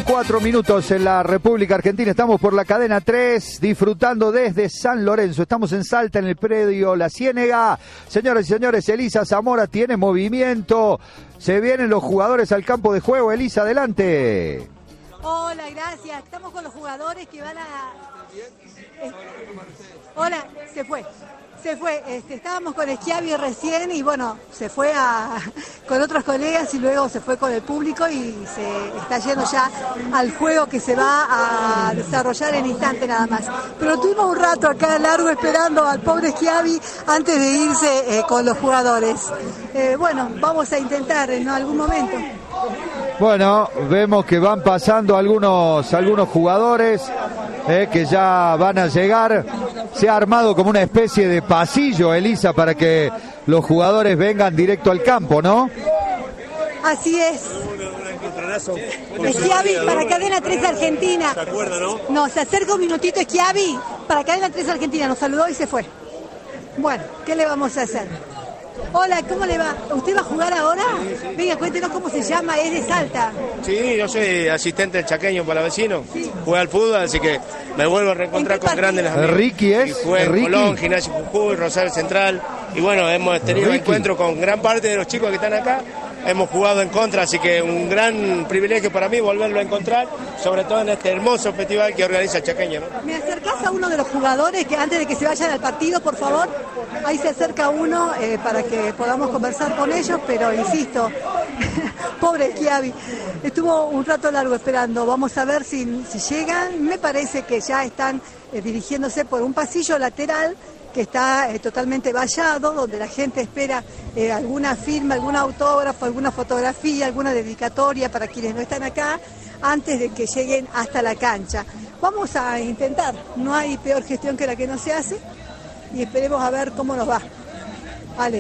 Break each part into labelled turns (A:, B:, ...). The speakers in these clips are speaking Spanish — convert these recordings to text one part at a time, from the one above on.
A: 4 minutos en la República Argentina. Estamos por la cadena 3, disfrutando desde San Lorenzo. Estamos en Salta, en el predio La Ciénega. Señoras y señores, Elisa Zamora tiene movimiento. Se vienen los jugadores al campo de juego. Elisa, adelante.
B: Hola, gracias. Estamos con los jugadores que van a... Hola, se fue. Estábamos con Schiavi recién y bueno, se fue con otros colegas y luego se fue con el público y se está yendo ya al juego que se va a desarrollar en instante nada más. Pero tuvimos un rato acá largo esperando al pobre Schiavi antes de irse con los jugadores. Bueno, vamos a intentar en algún momento.
A: Bueno, vemos que van pasando algunos jugadores que ya van a llegar. Se ha armado como una especie de pasillo, Elisa, para que los jugadores vengan directo al campo, ¿no?
B: Así es. Schiavi para Cadena 3 Argentina.
C: ¿Se acuerda, no?
B: No, se acerca un minutito Schiavi para Cadena 3 Argentina. Nos saludó y se fue. Bueno, ¿qué le vamos a hacer? Hola, ¿cómo le va? ¿Usted va a jugar ahora? Sí. Venga, cuéntenos cómo se llama, es de Salta.
C: Sí, yo soy asistente del Chaqueño para vecino. Sí. Jugué al fútbol, así que me vuelvo a reencontrar con grandes amigos.
A: Ricky es.
C: Y jugué en Colón, Gimnasia Jujuy, Rosario Central. Y bueno, hemos tenido encuentros con gran parte de los chicos que están acá. Hemos jugado en contra, así que un gran privilegio para mí volverlo a encontrar, sobre todo en este hermoso festival que organiza el Chaqueño, ¿no?
B: ¿Me acercás a uno de los jugadores que antes de que se vayan al partido, por favor? Ahí se acerca uno para que podamos conversar con ellos, pero insisto, pobre Schiavi, estuvo un rato largo esperando. Vamos a ver si llegan. Me parece que ya están dirigiéndose por un pasillo lateral que está totalmente vallado, donde la gente espera alguna firma, algún autógrafo, alguna fotografía, alguna dedicatoria para quienes no están acá, antes de que lleguen hasta la cancha. Vamos a intentar, no hay peor gestión que la que no se hace, y esperemos a ver cómo nos va. Vale.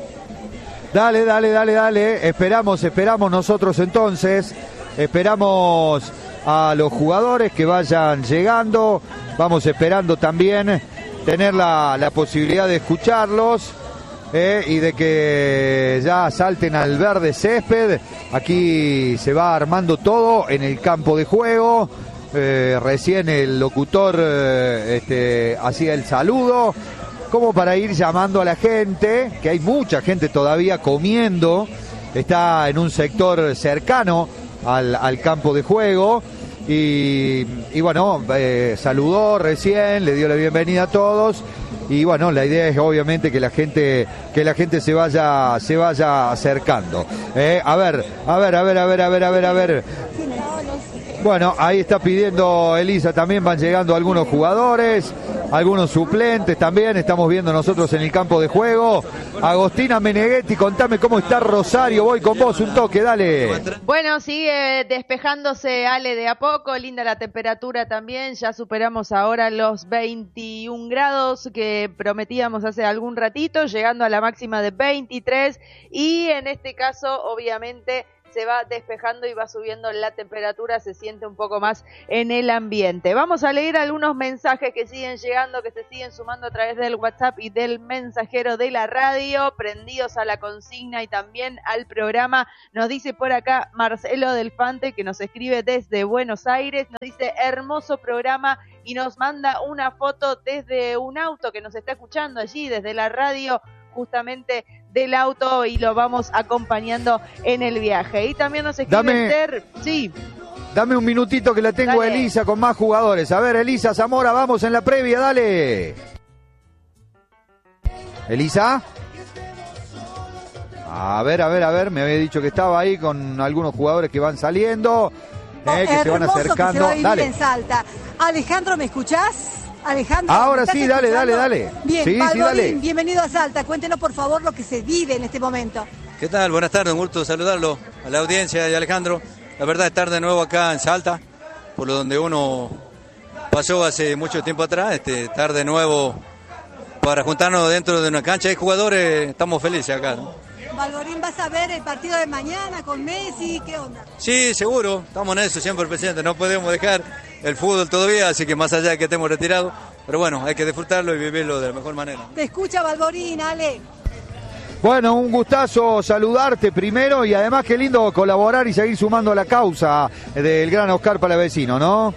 A: Dale. Esperamos nosotros entonces. Esperamos a los jugadores que vayan llegando. Vamos esperando también tener la posibilidad de escucharlos y de que ya salten al verde césped. Aquí se va armando todo en el campo de juego. Recién el locutor hacía el saludo como para ir llamando a la gente, que hay mucha gente todavía comiendo, está en un sector cercano al campo de juego. Y bueno, saludó recién, le dio la bienvenida a todos. Y bueno, la idea es obviamente que la gente se vaya acercando. A ver. Bueno, ahí está pidiendo Elisa, también van llegando algunos jugadores, algunos suplentes también, estamos viendo nosotros en el campo de juego. Agostina Meneghetti, contame cómo está Rosario, voy con vos, un toque, dale.
D: Bueno, sigue despejándose, Ale, de a poco, linda la temperatura también, ya superamos ahora los 21 grados que prometíamos hace algún ratito, llegando a la máxima de 23, y en este caso, obviamente, se va despejando y va subiendo la temperatura, se siente un poco más en el ambiente. Vamos a leer algunos mensajes que siguen llegando, que se siguen sumando a través del WhatsApp y del mensajero de la radio, prendidos a la consigna y también al programa. Nos dice por acá Marcelo Delfante, que nos escribe desde Buenos Aires, nos dice hermoso programa y nos manda una foto desde un auto que nos está escuchando allí, desde la radio, justamente del auto, y lo vamos acompañando en el viaje. Y también nos escribe sí.
A: Dame un minutito que la tengo a Elisa con más jugadores. A ver, Elisa Zamora, vamos en la previa, dale. Elisa. A ver, me había dicho que estaba ahí con algunos jugadores que van saliendo, que se van acercando.
B: Dale. En Salta. Alejandro, ¿me escuchás? Alejandro,
A: ahora sí, dale.
B: Bien,
A: sí,
B: Valvorín,
A: dale.
B: Bienvenido a Salta. Cuéntenos, por favor, lo que se vive en este momento.
E: ¿Qué tal? Buenas tardes, un gusto saludarlo a la audiencia y a Alejandro. La verdad, estar de nuevo acá en Salta, por lo donde uno pasó hace mucho tiempo atrás, estar de nuevo para juntarnos dentro de una cancha de jugadores, estamos felices acá, ¿no?
B: Valvorín, ¿vas a ver el partido de mañana con Messi? ¿Qué onda?
E: Sí, seguro, estamos en eso siempre presentes, no podemos dejar el fútbol todavía, así que más allá de que estemos retirados, pero bueno, hay que disfrutarlo y vivirlo de la mejor manera.
B: Te escucha Valvorín, Ale.
A: Bueno, un gustazo saludarte primero y además qué lindo colaborar y seguir sumando a la causa del gran Oscar Palavecino, ¿no?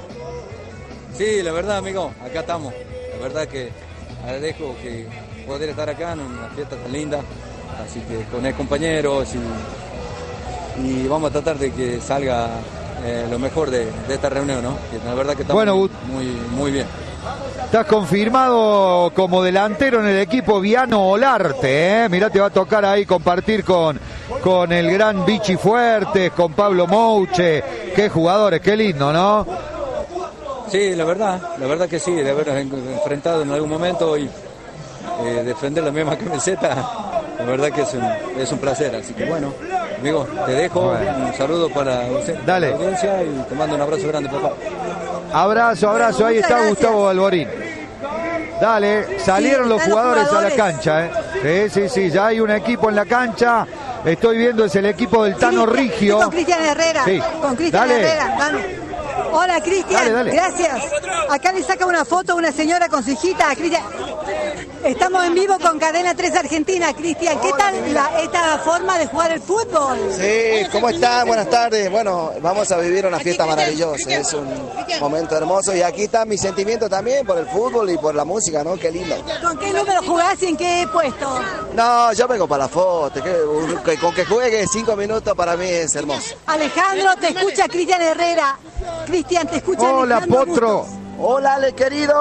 E: Sí, la verdad, amigo, acá estamos. La verdad que agradezco que poder estar acá en una fiesta tan linda, así que con el compañeros y vamos a tratar de que salga lo mejor de esta reunión, ¿no? Que la verdad que estamos muy bien.
A: Estás confirmado como delantero en el equipo Viano Olarte, ¿eh? Mirá, te va a tocar ahí compartir con el gran Vichy Fuertes, con Pablo Mouche. Qué jugadores, qué lindo, ¿no?
E: Sí, la verdad que sí, de habernos enfrentado en algún momento y defender la misma camiseta, la verdad que es un placer. Así que bueno, amigo, te dejo un saludo para la audiencia y te mando un abrazo grande, papá.
A: Abrazo, ahí está Gustavo Balborín. Dale, salieron los jugadores a la cancha, ¿eh? Sí, ya hay un equipo en la cancha. Estoy viendo, es el equipo del Tano Rigio.
B: Con Cristian Herrera.
A: Sí.
B: Con Cristian Herrera. Vamos. Hola, Cristian.
A: Dale.
B: Gracias. Acá le saca una foto una señora con su hijita. Cristian. Estamos en vivo con Cadena 3 Argentina. Cristian, ¿qué tal esta forma de jugar el fútbol?
F: Sí, ¿cómo están? Buenas tardes. Bueno, vamos a vivir una fiesta maravillosa. Es un momento hermoso. Y aquí está mi sentimiento también por el fútbol y por la música, ¿no? Qué lindo.
B: ¿Con qué número jugás y en qué puesto?
F: No, yo vengo para la foto. Con que juegue 5 minutos para mí es hermoso.
B: Alejandro, te escucha Cristian Herrera. Cristian, te escucha
A: Hola,
B: Alejandro
A: Potro.
B: Bustos.
F: Hola, Ale, querido.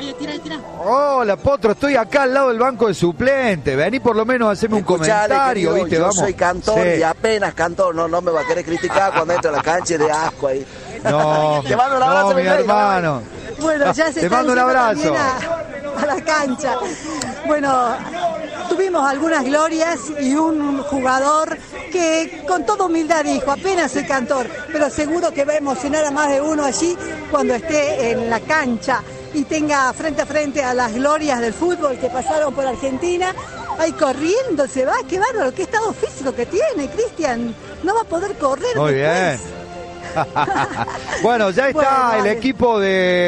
A: Hola, Potro, estoy acá al lado del banco de suplente. Vení por lo menos a hacerme un comentario,
F: querido,
A: ¿viste?
F: Yo
A: Vamos.
F: soy cantor y apenas cantor. No me va a querer criticar cuando entro a la cancha de asco ahí.
A: No,
F: te mando un abrazo,
A: mi hermano.
B: Bueno, ya se
A: te
B: está
A: mando un abrazo.
B: A la cancha. Bueno, tuvimos algunas glorias y un jugador que con toda humildad dijo, apenas soy cantor, pero seguro que va a emocionar a más de uno allí cuando esté en la cancha y tenga frente a frente a las glorias del fútbol que pasaron por Argentina. Ahí corriendo se va, qué bárbaro, qué estado físico que tiene, Cristian. No va a poder correr.
A: Muy
B: después.
A: bien. Bueno, ya está el equipo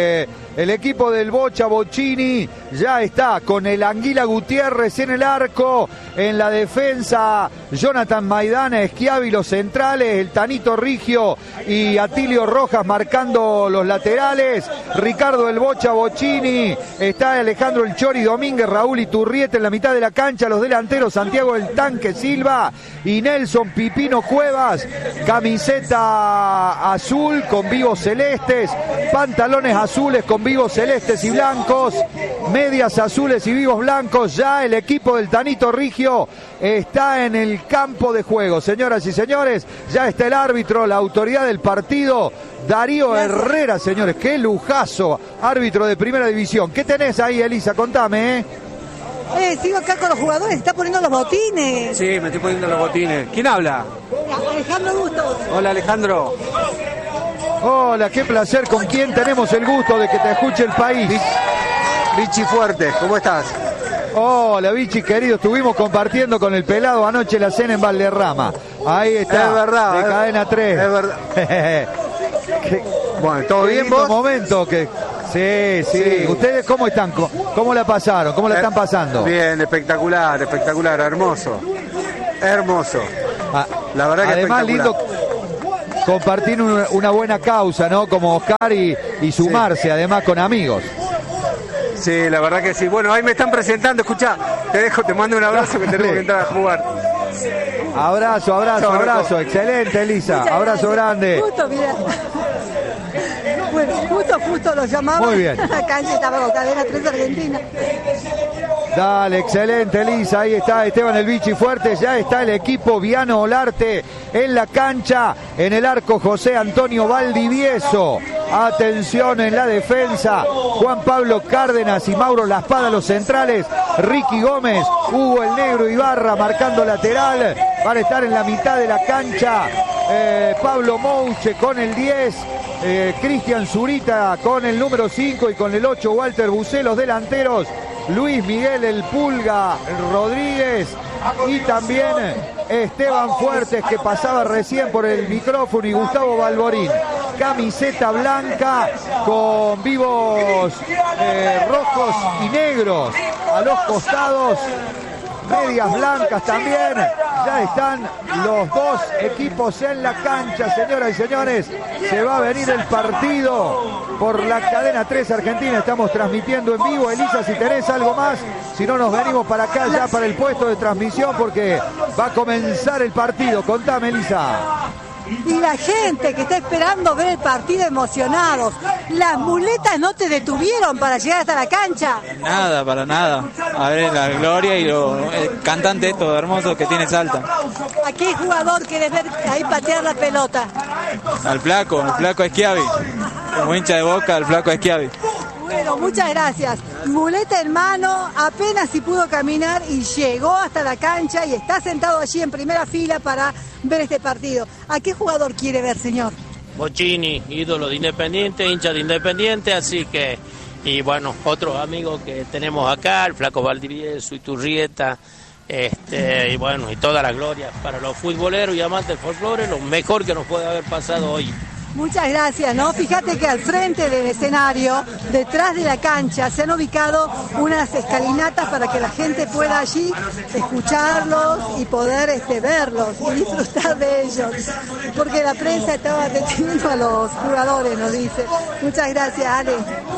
A: del Bocha Bocini, ya está con el Anguila Gutiérrez en el arco, en la defensa Jonathan Maidana, Schiavi los centrales, el Tanito Rigio y Atilio Rojas marcando los laterales, Ricardo el Bocha Bocini, está Alejandro el Chori Domínguez, Raúl Iturrieta en la mitad de la cancha, los delanteros Santiago el Tanque Silva y Nelson Pipino Cuevas, camiseta azul con vivos celestes, pantalones azules con vivos celestes y blancos, medias azules y vivos blancos. Ya el equipo del Tanito Rigio está en el campo de juego, señoras y señores. Ya está el árbitro, la autoridad del partido, Darío Herrera, señores. Qué lujazo, árbitro de primera división. ¿Qué tenés ahí, Elisa? Contame,
B: Sigo acá con los jugadores, está poniendo los botines.
G: Sí, me estoy poniendo los botines. ¿Quién habla?
B: Alejandro Bustos.
G: Hola, Alejandro.
A: Hola, qué placer. ¿Con quién tenemos el gusto de que te escuche el país?
G: Vichy Fuertes, ¿cómo estás?
A: Hola, Vichy, querido. Estuvimos compartiendo con el pelado anoche la cena en Valderrama. Ahí está,
G: es verdad,
A: de Cadena 3.
G: Es verdad. Bueno, ¿todo bien vos?
A: Momento que... Sí. ¿Ustedes cómo están? ¿Cómo la pasaron? ¿Cómo la están pasando?
G: Bien, espectacular, hermoso. La verdad que
A: además, lindo compartir una buena causa, ¿no? Como Oscar y sumarse, además, con amigos.
G: Sí, la verdad que sí. Bueno, ahí me están presentando, escuchá, te mando un abrazo que tengo que entrar a jugar.
A: Abrazo. Excelente, Elisa. Abrazo grande.
B: Justo, mira. Bueno, justo lo llamamos.
A: Muy bien.
B: La cancha estaba con Cadena 3 Argentina.
A: Dale, excelente, Elisa. Ahí está Esteban el Vichy Fuertes. Ya está el equipo Viano Olarte en la cancha. En el arco, José Antonio Valdivieso. Atención en la defensa. Juan Pablo Cárdenas y Mauro Laspada, los centrales. Ricky Gómez, Hugo el Negro Ibarra marcando lateral. Van a estar en la mitad de la cancha. Pablo Mouche con el 10. Cristian Zurita con el número 5 y con el 8 Walter Bucé, los delanteros. Luis Miguel el Pulga Rodríguez y también Esteban Fuertes, que pasaba recién por el micrófono, y Gustavo Balborín. Camiseta blanca con vivos rojos y negros a los costados. medias blancas también. Ya están los dos equipos en la cancha, señoras y señores. Se va a venir el partido por la cadena 3 Argentina. Estamos transmitiendo en vivo. Elisa, si tenés algo más, si no nos venimos para acá ya para el puesto de transmisión porque va a comenzar el partido. Contame, Elisa.
B: Y la gente que está esperando ver el partido emocionados. ¿Las muletas no te detuvieron para llegar hasta la cancha?
H: Nada, para nada. A ver la gloria y el cantante todo hermoso que tiene Salta.
B: ¿A qué jugador querés ver ahí patear la pelota?
H: Al flaco Schiavi. Como hincha de Boca, al flaco Schiavi.
B: Bueno, muchas gracias. Muleta en mano, apenas si pudo caminar y llegó hasta la cancha y está sentado allí en primera fila para ver este partido. ¿A qué jugador quiere ver, señor?
I: Bochini, ídolo de Independiente, hincha de Independiente, así que, y bueno, otros amigos que tenemos acá, el flaco Valdivieso, Iturrieta, y bueno, y toda la gloria para los futboleros y amantes del folclore, lo mejor que nos puede haber pasado hoy.
B: Muchas gracias, ¿no? Fíjate que al frente del escenario, detrás de la cancha, se han ubicado unas escalinatas para que la gente pueda allí escucharlos y poder verlos y disfrutar de ellos. Porque la prensa estaba deteniendo a los jugadores, nos dice. Muchas gracias, Ale.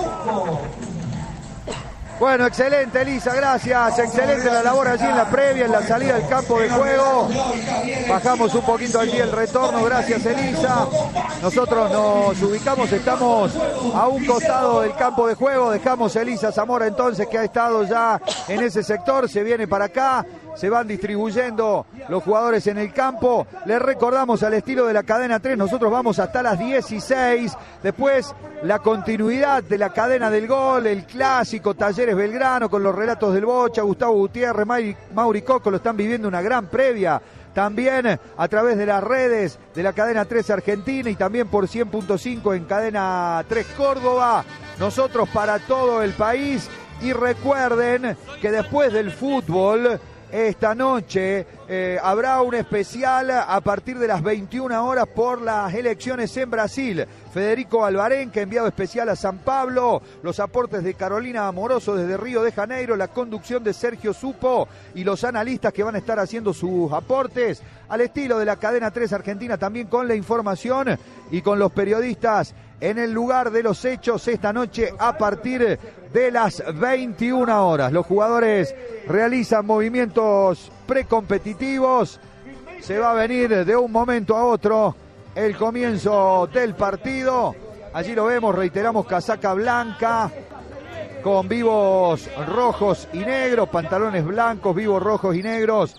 A: Bueno, excelente, Elisa, gracias. Excelente la labor allí en la previa, en la salida del campo de juego. Bajamos un poquito allí el retorno, gracias, Elisa. Nosotros nos ubicamos, estamos a un costado del campo de juego. Dejamos a Elisa Zamora entonces, que ha estado ya en ese sector. Se viene para acá, se van distribuyendo los jugadores en el campo. Les recordamos al estilo de la cadena 3, nosotros vamos hasta las 16. Después la continuidad de la cadena del gol, el clásico Talleres Belgrano con los relatos del Bocha, Gustavo Gutiérrez, Mauri Coco, lo están viviendo una gran previa. También a través de las redes de la cadena 3 Argentina y también por 100.5 en cadena 3 Córdoba. Nosotros para todo el país. Y recuerden que después del fútbol, esta noche habrá un especial a partir de las 21 horas por las elecciones en Brasil. Federico Alvarenga, enviado especial a San Pablo, los aportes de Carolina Amoroso desde Río de Janeiro, la conducción de Sergio Supo y los analistas que van a estar haciendo sus aportes al estilo de la cadena 3 Argentina, también con la información y con los periodistas en el lugar de los hechos esta noche a partir de las 21 horas. Los jugadores realizan movimientos precompetitivos. Se va a venir de un momento a otro el comienzo del partido. Allí lo vemos, reiteramos, casaca blanca con vivos rojos y negros, pantalones blancos, vivos rojos y negros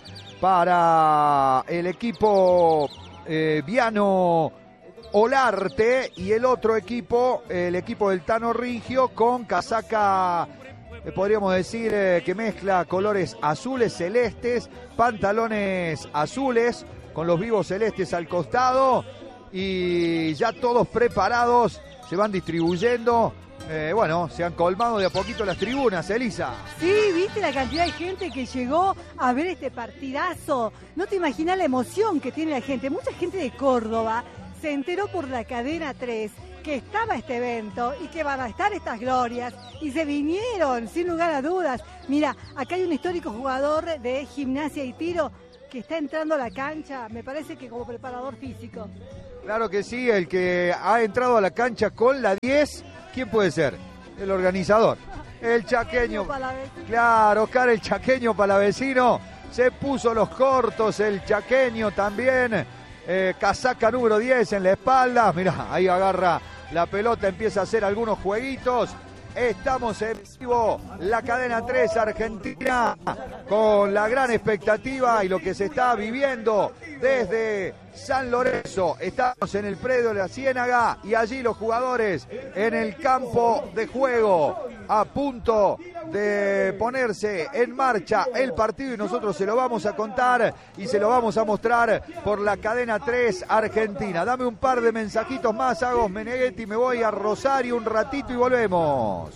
A: para el equipo Viano Olarte, y el otro equipo, el equipo del Tano Rigio, con casaca, podríamos decir, que mezcla colores azules, celestes, pantalones azules, con los vivos celestes al costado, y ya todos preparados, se van distribuyendo. Bueno, se han colmado de a poquito las tribunas, Elisa.
B: Sí, viste la cantidad de gente que llegó a ver este partidazo. No te imaginas la emoción que tiene la gente. Mucha gente de Córdoba se enteró por la cadena 3 que estaba este evento y que van a estar estas glorias y se vinieron sin lugar a dudas. Mira, acá hay un histórico jugador de Gimnasia y Tiro que está entrando a la cancha, me parece que como preparador físico.
A: Claro que sí, el que ha entrado a la cancha con la 10, ¿quién puede ser? El organizador, el chaqueño. Claro, Oscar el chaqueño palavecino, se puso los cortos, el chaqueño también. Casaca número 10 en la espalda, mirá, ahí agarra la pelota, empieza a hacer algunos jueguitos. Estamos en vivo, la cadena 3 Argentina, con la gran expectativa y lo que se está viviendo desde San Lorenzo. Estamos en el predio de la Ciénaga y allí los jugadores en el campo de juego, a punto de ponerse en marcha el partido, y nosotros se lo vamos a contar y se lo vamos a mostrar por la cadena 3 Argentina. Dame un par de mensajitos más, Agos Meneghetti, me voy a Rosario un ratito y volvemos.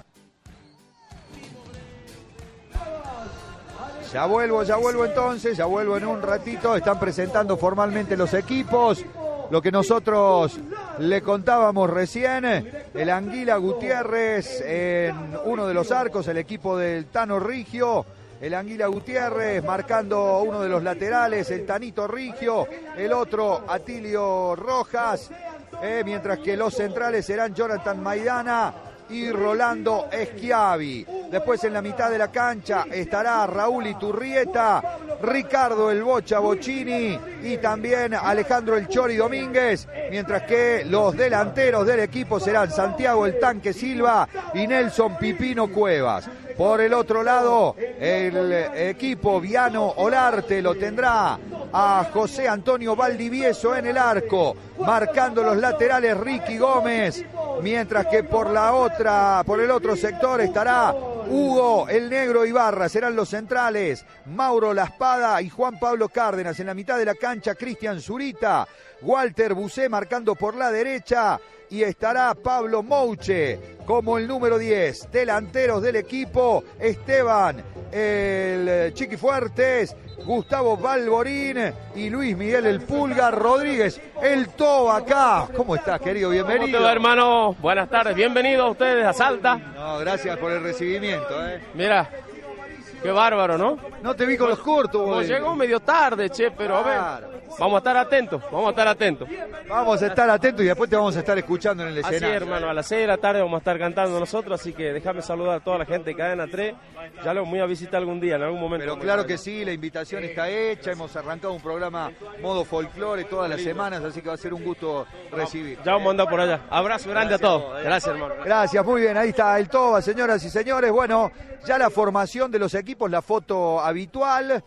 A: Ya vuelvo entonces, ya vuelvo en un ratito. Están presentando formalmente los equipos. Lo que nosotros le contábamos recién, el Anguila Gutiérrez en uno de los arcos, el equipo del Tano Rigio, el Anguila Gutiérrez, marcando uno de los laterales, el Tanito Rigio, el otro Atilio Rojas, mientras que los centrales serán Jonathan Maidana y Rolando Schiavi. Después en la mitad de la cancha estará Raúl Iturrieta, Ricardo El Bocha Bocchini y también Alejandro El Chori Domínguez, mientras que los delanteros del equipo serán Santiago El Tanque Silva y Nelson Pipino Cuevas. Por el otro lado, el equipo Viano Olarte lo tendrá a José Antonio Valdivieso en el arco, marcando los laterales Ricky Gómez, mientras que por el otro sector estará Hugo El Negro Ibarra, serán los centrales, Mauro La Espada y Juan Pablo Cárdenas. En la mitad de la cancha, Cristian Zurita, Walter Bucé marcando por la derecha y estará Pablo Mouche como el número 10. Delanteros del equipo, Esteban el Chiqui Fuertes, Gustavo Balborín y Luis Miguel El Pulga Rodríguez, el Toba acá. ¿Cómo estás, querido? Bienvenido.
J: ¿Cómo te va, hermano? Buenas tardes, bienvenidos a ustedes a Salta.
A: No, gracias por el recibimiento.
J: Mira, qué bárbaro, ¿no?
A: No te vi con los cortos.
J: No, llegó medio tarde, che, pero a ver, vamos a estar atentos. Vamos a estar atentos
A: y después te vamos a estar escuchando en el escenario.
J: Así, hermano, a las 6 de la tarde vamos a estar cantando nosotros, así que déjame saludar a toda la gente de Cadena 3. Ya los voy a visitar algún día, en algún momento.
A: Pero claro que sí, la invitación está hecha, hemos arrancado un programa modo folclore todas las semanas, así que va a ser un gusto recibir.
J: Ya vamos a andar por allá. Abrazo grande a todos. Gracias, hermano.
A: Gracias, muy bien, ahí está el Toba, señoras y señores. Bueno, ya la formación de los equipos, la foto habitual,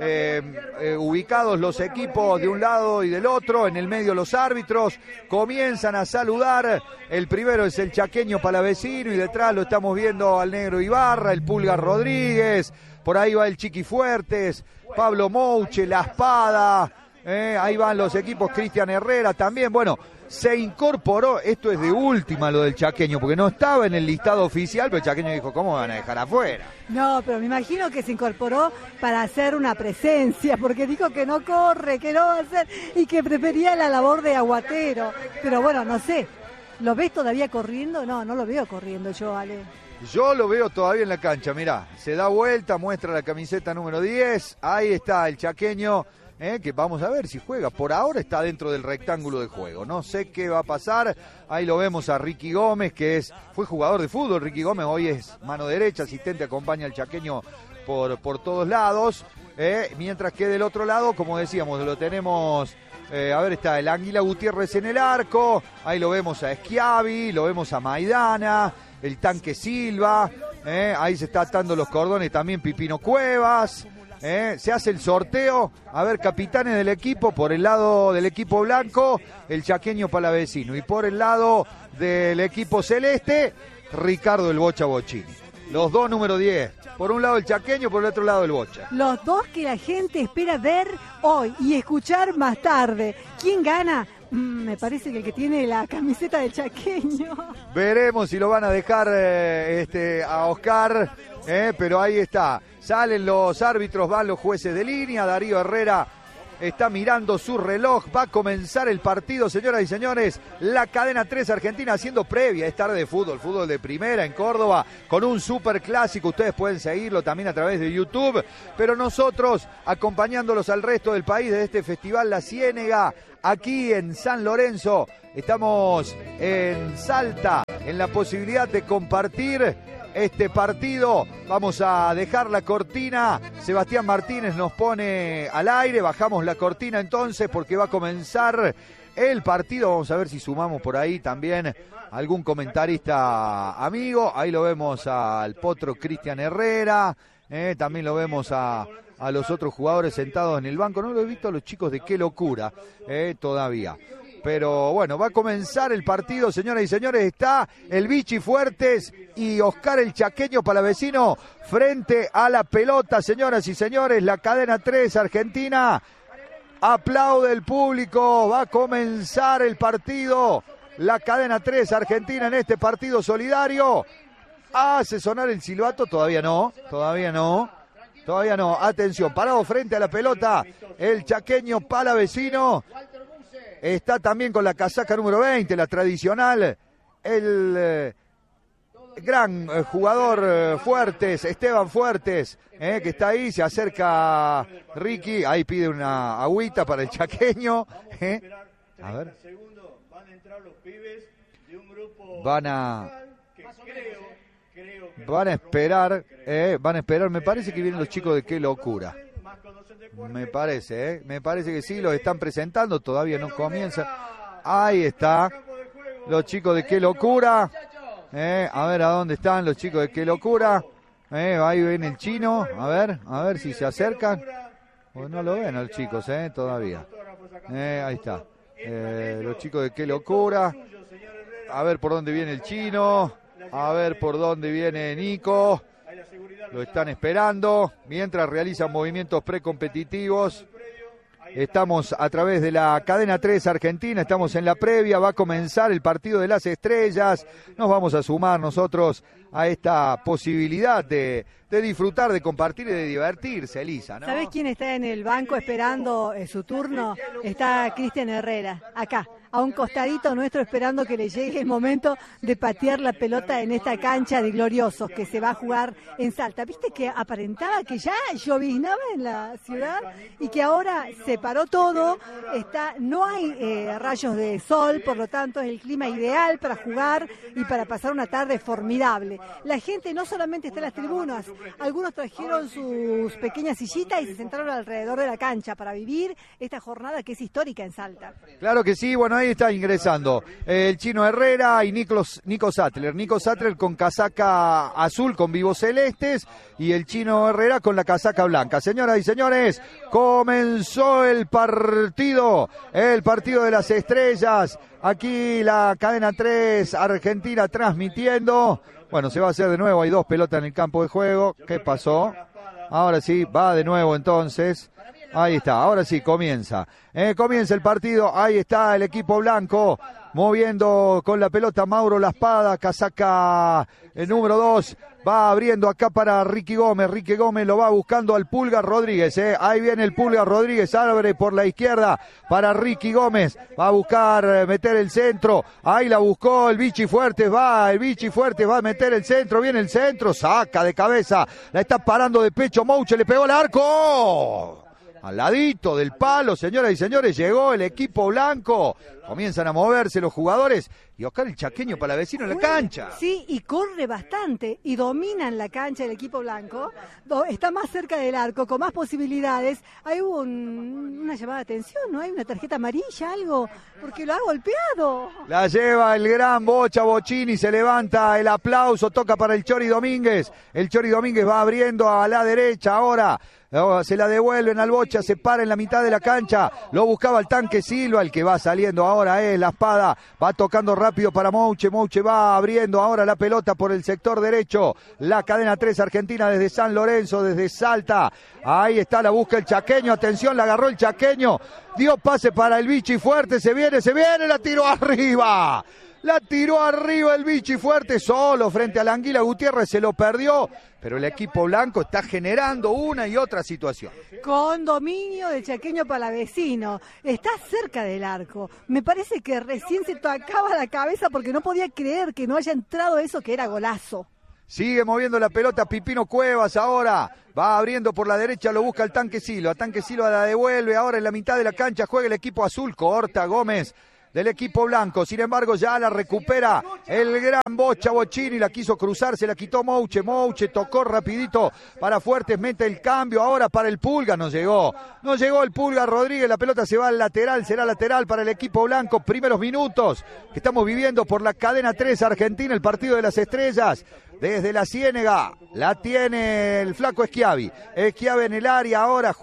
A: ubicados los equipos de un lado y del otro, en el medio los árbitros, comienzan a saludar. El primero es el chaqueño Palavecino y detrás lo estamos viendo al Negro Ibarra, el Pulga Rodríguez, por ahí va el Chiqui Fuertes, Pablo Mouche, La Espada, ahí van los equipos, Cristian Herrera también. Bueno, se incorporó, esto es de última lo del chaqueño, porque no estaba en el listado oficial, pero el chaqueño dijo, ¿cómo me van a dejar afuera?
B: No, pero me imagino que se incorporó para hacer una presencia, porque dijo que no corre, que no va a hacer, y que prefería la labor de aguatero. Pero bueno, no sé, ¿lo ves todavía corriendo? No, no lo veo corriendo yo, Ale.
A: Yo lo veo todavía en la cancha, mirá, se da vuelta, muestra la camiseta número 10, ahí está el chaqueño, que vamos a ver si juega. Por ahora está dentro del rectángulo de juego, no sé qué va a pasar. Ahí lo vemos a Ricky Gómez, que fue jugador de fútbol. Ricky Gómez hoy es mano derecha, asistente, acompaña al chaqueño por todos lados, mientras que del otro lado, como decíamos, lo tenemos, a ver, está el Anguila Gutiérrez en el arco, ahí lo vemos a Schiavi, lo vemos a Maidana, el Tanque Silva, ahí se está atando los cordones también Pipino Cuevas. Se hace el sorteo, a ver, capitanes del equipo, por el lado del equipo blanco, el chaqueño Palavecino, y por el lado del equipo celeste, Ricardo El Bocha Bocchini. Los dos número 10, por un lado el chaqueño, por el otro lado el Bocha.
B: Los dos que la gente espera ver hoy y escuchar más tarde. ¿Quién gana? Me parece que el que tiene la camiseta del chaqueño.
A: Veremos si lo van a dejar a Oscar, pero ahí está. Salen los árbitros, van los jueces de línea. Darío Herrera está mirando su reloj. Va a comenzar el partido, señoras y señores. La Cadena 3 Argentina haciendo previa. Es tarde de fútbol de primera en Córdoba, con un super clásico. Ustedes pueden seguirlo también a través de YouTube. Pero nosotros, acompañándolos al resto del país de este festival La Ciénega, aquí en San Lorenzo, estamos en Salta, en la posibilidad de compartir este partido. Vamos a dejar la cortina. Sebastián Martínez nos pone al aire. Bajamos la cortina entonces porque va a comenzar el partido. Vamos a ver si sumamos por ahí también algún comentarista amigo. Ahí lo vemos al potro Cristian Herrera. También lo vemos a los otros jugadores sentados en el banco. No lo he visto a los chicos de Qué Locura todavía. Pero bueno, va a comenzar el partido, señoras y señores. Está el Bichi Fuertes y Oscar el Chaqueño Palavecino frente a la pelota, señoras y señores. La Cadena 3 Argentina aplaude el público. Va a comenzar el partido. La Cadena 3 Argentina en este partido solidario. Hace sonar el silbato. Todavía no. Atención, parado frente a la pelota el chaqueño Palavecino. Está también con la casaca número 20, la tradicional, el gran jugador Fuertes, Esteban Fuertes, que está ahí, se acerca Ricky, ahí pide una agüita para el chaqueño. A ver. Van a esperar, me parece que vienen los chicos de Qué Locura. Me parece que sí, los están presentando, todavía no comienza. Ahí está, los chicos de Qué Locura. A ver a dónde están los chicos de Qué Locura. Ahí viene el chino, a ver si se acercan. Pues no lo ven a los chicos, todavía. Ahí está. Los chicos de Qué Locura. A ver por dónde viene el chino. A ver por dónde viene Nico. Lo están esperando mientras realizan movimientos precompetitivos. Estamos a través de la cadena 3 Argentina, estamos en la previa, va a comenzar el partido de las estrellas. Nos vamos a sumar nosotros a esta posibilidad de disfrutar, de compartir y de divertirse, Elisa, ¿no?
B: ¿Sabés quién está en el banco esperando su turno? Está Cristian Herrera, acá, a un costadito nuestro, esperando que le llegue el momento de patear la pelota en esta cancha de gloriosos que se va a jugar en Salta. ¿Viste que aparentaba que ya lloviznaba en la ciudad y que ahora se paró todo? No hay rayos de sol, por lo tanto es el clima ideal para jugar y para pasar una tarde formidable. La gente no solamente está en las tribunas, algunos trajeron sus pequeñas sillitas y se sentaron alrededor de la cancha para vivir esta jornada que es histórica en Salta.
A: Claro que sí, bueno, ahí está ingresando el Chino Herrera y Nico Sattler. Nico Sattler con casaca azul con vivos celestes y el Chino Herrera con la casaca blanca. Señoras y señores, comenzó el partido de las estrellas. Aquí la cadena 3 Argentina transmitiendo. Bueno, se va a hacer de nuevo, hay 2 pelotas en el campo de juego. ¿Qué pasó? Ahora sí, va de nuevo entonces. Ahí está, ahora sí, comienza. Comienza el partido, ahí está el equipo blanco, moviendo con la pelota Mauro La Espada, casaca el número 2. Va abriendo acá para Ricky Gómez lo va buscando al Pulga Rodríguez, Ahí viene el Pulga Rodríguez, abre por la izquierda para Ricky Gómez, va a buscar meter el centro, ahí la buscó el Vichy Fuertes, va a meter el centro, viene el centro, saca de cabeza, la está parando de pecho Mouche, le pegó el arco. Al ladito del palo, señoras y señores, llegó el equipo blanco. Comienzan a moverse los jugadores y Oscar el chaqueño para vecino en la cancha.
B: Sí, y corre bastante y dominan la cancha del equipo blanco. Está más cerca del arco, con más posibilidades. Hay una llamada de atención, ¿no? Hay una tarjeta amarilla, algo, porque lo ha golpeado.
A: La lleva el gran Bocha Bocchini, se levanta el aplauso, toca para el Chori Domínguez. El Chori Domínguez va abriendo a la derecha ahora. Se la devuelven al Bocha, se para en la mitad de la cancha, lo buscaba el Tanque Silva, el que va saliendo ahora es La Espada, va tocando rápido para Mouche va abriendo ahora la pelota por el sector derecho, la cadena 3 Argentina desde San Lorenzo, desde Salta, ahí está, la busca el chaqueño, atención, la agarró el chaqueño, dio pase para el Vichy Fuerte, se viene, la tiró arriba. La tiró arriba el Vichy Fuerte solo frente a la Anguila Gutiérrez, se lo perdió, pero el equipo blanco está generando una y otra situación.
B: Con dominio del chaqueño palavecino, está cerca del arco. Me parece que recién se tocaba la cabeza porque no podía creer que no haya entrado eso que era golazo.
A: Sigue moviendo la pelota Pipino Cuevas ahora, va abriendo por la derecha, lo busca el Tanque Silva la devuelve ahora en la mitad de la cancha, juega el equipo azul, corta Gómez del equipo blanco, sin embargo ya la recupera el gran Bocha Bocchini, la quiso cruzar, se la quitó Mouche tocó rapidito para Fuertes, mete el cambio ahora para el Pulga, no llegó el Pulga Rodríguez, la pelota se va al lateral, será lateral para el equipo blanco, primeros minutos que estamos viviendo por la cadena 3 Argentina, el partido de las estrellas, desde la Ciénega, la tiene el flaco Schiavi en el área ahora,